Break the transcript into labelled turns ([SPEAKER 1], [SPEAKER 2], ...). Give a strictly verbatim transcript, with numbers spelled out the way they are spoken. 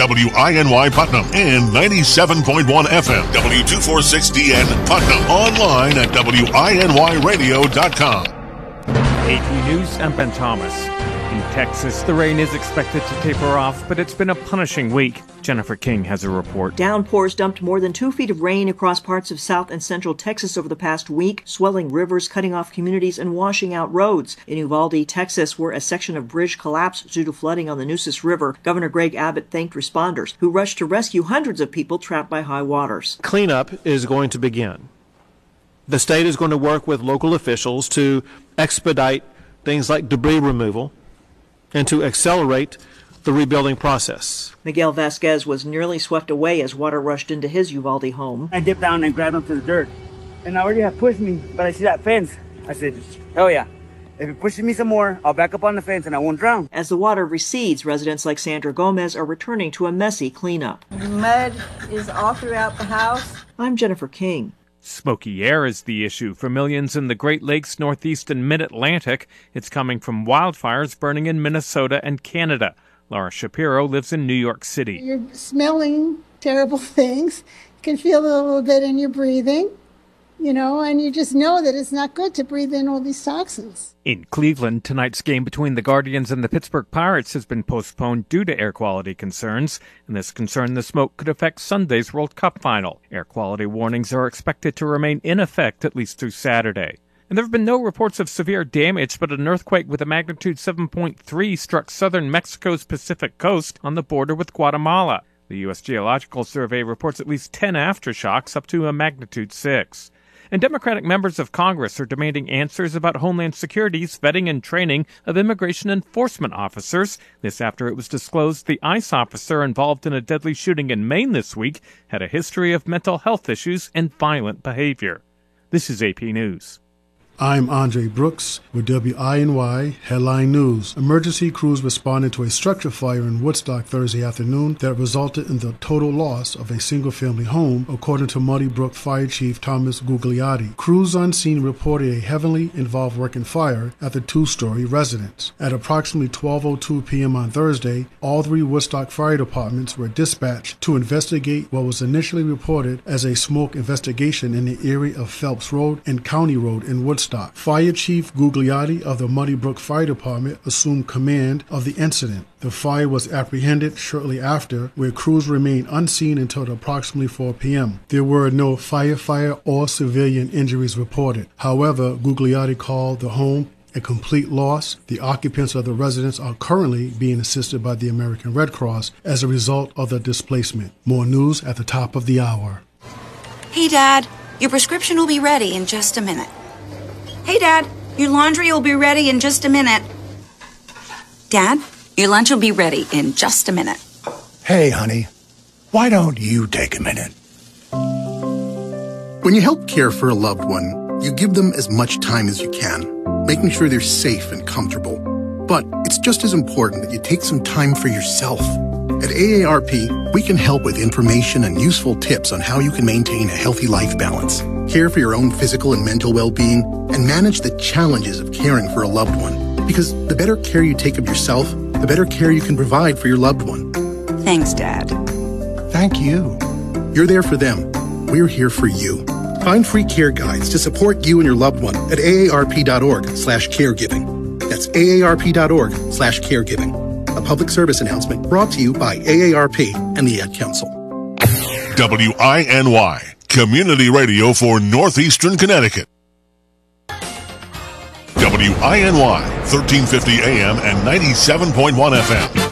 [SPEAKER 1] W I N Y Putnam, and ninety-seven point one F M, W two forty-six D N Putnam. Online at W I N Y radio dot com.
[SPEAKER 2] A P News, I'm Ben Thomas. In Texas, the rain is expected to taper off, but it's been a punishing week. Jennifer King has a report.
[SPEAKER 3] Downpours dumped more than two feet of rain across parts of south and central Texas over the past week, swelling rivers, cutting off communities, and washing out roads. In Uvalde, Texas, where a section of bridge collapsed due to flooding on the Nueces River, Governor Greg Abbott thanked responders, who rushed to rescue hundreds of people trapped by high waters.
[SPEAKER 4] Cleanup is going to begin. The state is going to work with local officials to expedite things like debris removal and to accelerate the rebuilding process.
[SPEAKER 3] Miguel Vasquez was nearly swept away as water rushed into his Uvalde home.
[SPEAKER 5] I dipped down and grabbed him to the dirt. And I already had pushed me, but I see that fence. I said, hell yeah. If it pushes me some more, I'll back up on the fence and I won't drown.
[SPEAKER 3] As the water recedes, residents like Sandra Gomez are returning to a messy cleanup.
[SPEAKER 6] The mud is all throughout the house.
[SPEAKER 3] I'm Jennifer King.
[SPEAKER 2] Smoky air is the issue for millions in the Great Lakes, Northeast, and Mid-Atlantic. It's coming from wildfires burning in Minnesota and Canada. Laura Shapiro lives in New York City.
[SPEAKER 7] You're smelling terrible things. You can feel it a little bit in your breathing, you know, and you just know that it's not good to breathe in all these toxins.
[SPEAKER 2] In Cleveland, tonight's game between the Guardians and the Pittsburgh Pirates has been postponed due to air quality concerns, and this concern the smoke could affect Sunday's World Cup final. Air quality warnings are expected to remain in effect at least through Saturday. And there have been no reports of severe damage, but an earthquake with a magnitude seven point three struck southern Mexico's Pacific coast on the border with Guatemala. The U S Geological Survey reports at least ten aftershocks up to a magnitude six. And Democratic members of Congress are demanding answers about Homeland Security's vetting and training of immigration enforcement officers. This after it was disclosed the ICE officer involved in a deadly shooting in Maine this week had a history of mental health issues and violent behavior. This is A P News.
[SPEAKER 8] I'm Andre Brooks with W I N Y Headline News. Emergency crews responded to a structure fire in Woodstock Thursday afternoon that resulted in the total loss of a single-family home, according to Muddy Brook Fire Chief Thomas Gugliotti. Crews on scene reported a heavily involved working fire at the two-story residence. At approximately twelve oh two p.m. on Thursday, all three Woodstock fire departments were dispatched to investigate what was initially reported as a smoke investigation in the area of Phelps Road and County Road in Woodstock. Fire Chief Gugliotti of the Muddy Brook Fire Department assumed command of the incident. The fire was apprehended shortly after, where crews remained unseen until approximately four p.m. There were no firefighter or civilian injuries reported. However, Gugliotti called the home a complete loss. The occupants of the residence are currently being assisted by the American Red Cross as a result of the displacement. More news at the top of the hour.
[SPEAKER 9] Hey, Dad, your prescription will be ready in just a minute. Hey, Dad, your laundry will be ready in just a minute. Dad, your lunch will be ready in just a minute.
[SPEAKER 10] Hey, honey, why don't you take a minute?
[SPEAKER 11] When you help care for a loved one, you give them as much time as you can, making sure they're safe and comfortable. But it's just as important that you take some time for yourself. At A A R P, we can help with information and useful tips on how you can maintain a healthy life balance, care for your own physical and mental well-being, and manage the challenges of caring for a loved one. Because the better care you take of yourself, the better care you can provide for your loved one.
[SPEAKER 9] Thanks, Dad.
[SPEAKER 10] Thank you.
[SPEAKER 11] You're there for them. We're here for you. Find free care guides to support you and your loved one at aarp.org slash caregiving. That's aarp.org slash caregiving. A public service announcement brought to you by A A R P and the Ad Council.
[SPEAKER 1] W I N Y, Community Radio for Northeastern Connecticut. W I N Y, thirteen fifty A M and ninety-seven point one F M.